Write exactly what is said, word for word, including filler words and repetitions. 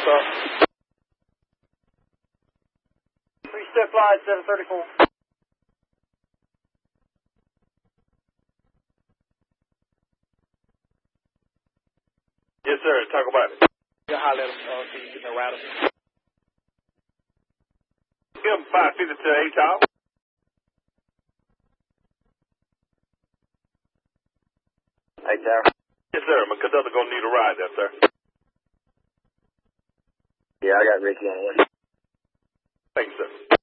up. Three step flight, seven thirty-four. Yes, sir. Talk about it. You'll holler at him, uh, so you get no rider. Give him five fifty to A top. Hey, Tower. Yes, sir. My conductor gonna need a ride there, sir. Yeah, I got Ricky on the way. Thanks, sir.